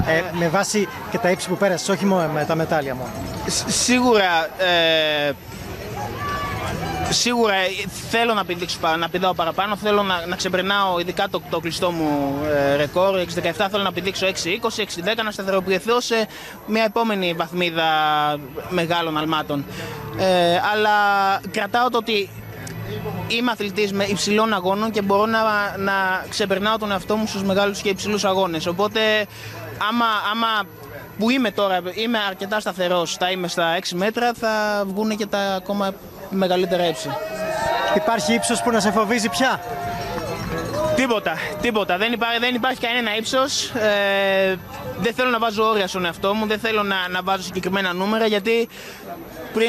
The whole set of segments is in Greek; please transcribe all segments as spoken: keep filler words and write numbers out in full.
ε, με βάση και τα ύψη που πέρασες, όχι μόνο με τα μετάλλια μόνο. Σίγουρα, ε, σίγουρα θέλω να πηδήξω, να πηδάω παραπάνω, θέλω να, να ξεπερνάω ειδικά το, το κλειστό μου ε, ρεκόρ, έξι δεκαεπτά, θέλω να πηδήξω έξι είκοσι, έξι δέκα, να σταθεροποιηθώ σε μια επόμενη βαθμίδα μεγάλων αλμάτων. Ε, αλλά κρατάω το ότι είμαι αθλητής με υψηλών αγώνων και μπορώ να, να ξεπερνάω τον εαυτό μου στους μεγάλους και υψηλούς αγώνες. Οπότε, άμα, άμα που είμαι τώρα, είμαι αρκετά σταθερός, θα είμαι στα έξι μέτρα, θα βγουν και τα ακόμα μεγαλύτερα ύψη. Υπάρχει ύψος που να σε φοβίζει πια? Τίποτα, τίποτα. Δεν υπάρχει, δεν υπάρχει κανένα ύψος. Ε, δεν θέλω να βάζω όρια στον εαυτό μου, δεν θέλω να, να βάζω συγκεκριμένα νούμερα, γιατί πριν...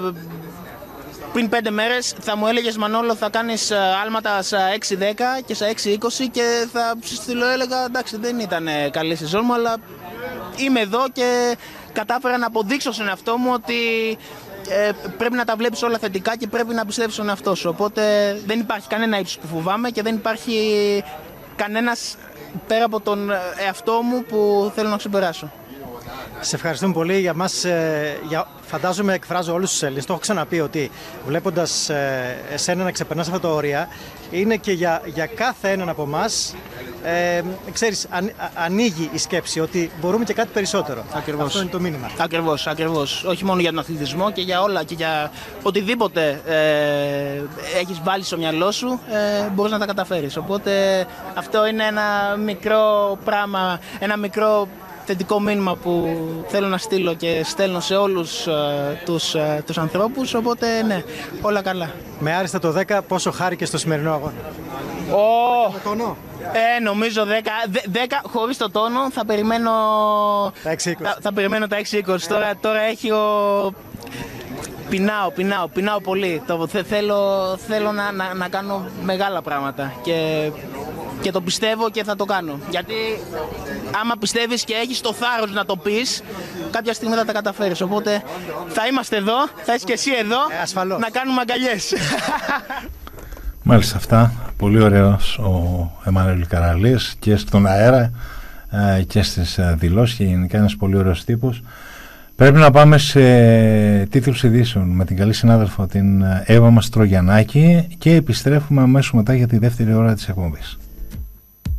Πριν πέντε μέρες θα μου έλεγες, Μανόλο, θα κάνεις άλματα στα έξι δέκα και στα έξι είκοσι και θα στείλω, έλεγα εντάξει, δεν ήταν καλή σεζόν μου, αλλά είμαι εδώ και κατάφερα να αποδείξω στον εαυτό μου ότι ε, πρέπει να τα βλέπεις όλα θετικά και πρέπει να πιστεύεις στον εαυτό σου. Οπότε δεν υπάρχει κανένα ύψος που φοβάμαι και δεν υπάρχει κανένας πέρα από τον εαυτό μου που θέλω να ξεπεράσω. Σε ευχαριστούμε πολύ. Για μας, ε, για, φαντάζομαι εκφράζω όλους τους Έλληνες. Το έχω ξαναπεί ότι βλέποντας ε, εσένα να ξεπερνάς αυτά τα όρια, είναι και για, για κάθε έναν από εμάς, ε, ξέρεις, αν, α, ανοίγει η σκέψη ότι μπορούμε και κάτι περισσότερο. Ακριβώς. Αυτό είναι το μήνυμα. Ακριβώς, ακριβώς. Όχι μόνο για τον αθλητισμό και για όλα και για οτιδήποτε ε, έχεις βάλει στο μυαλό σου, ε, μπορείς να τα καταφέρεις. Οπότε αυτό είναι ένα μικρό πράγμα, ένα μικρό θετικό μήνυμα που θέλω να στείλω και στέλνω σε όλους uh, τους, uh, τους ανθρώπους, οπότε ναι, όλα καλά. Με άριστα το δέκα, πόσο χάρηκες στο σημερινό αγώνα? Oh, με τόνο. Ε, νομίζω δέκα, δέκα χωρίς το τόνο θα περιμένω τα έξι είκοσι. Θα, θα περιμένω τα έξι είκοσι. Τώρα, τώρα έχει ο... Πεινάω, πεινάω, πεινάω πολύ. Το, θε, θέλω θέλω να, να, να κάνω μεγάλα πράγματα και, και το πιστεύω και θα το κάνω. Γιατί άμα πιστεύεις και έχεις το θάρρος να το πεις, κάποια στιγμή θα τα καταφέρεις. Οπότε θα είμαστε εδώ, θα είσαι και εσύ εδώ, ε, να κάνουμε αγκαλιές. Μάλιστα, αυτά. Πολύ ωραίος ο Εμμανουήλ Καραλής και στον αέρα και στις δηλώσεις και γενικά ένας πολύ ωραίος τύπος. Πρέπει να πάμε σε τίτλους ειδήσεων με την καλή συνάδελφο την Εύα Μαστρογιαννάκη και επιστρέφουμε αμέσως μετά για τη δεύτερη ώρα της εκπομπής.